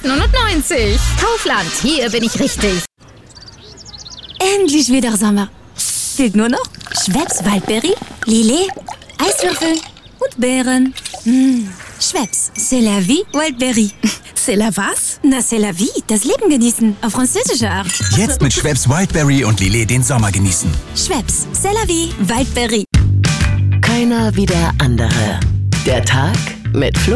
6,99 €. Kaufland, hier bin ich richtig. Endlich wieder Sommer. Fehlt nur noch Schweppes Waldbeere, Lillet, Eiswürfel und Beeren. Schweppes, c'est la vie, Wildberry. C'est la was? Na, c'est la vie, das Leben genießen, auf französische Art. Jetzt mit Schweppes Wildberry und Lillet den Sommer genießen. Schweppes, c'est la vie, Wildberry. Keiner wie der andere. Der Tag mit Flo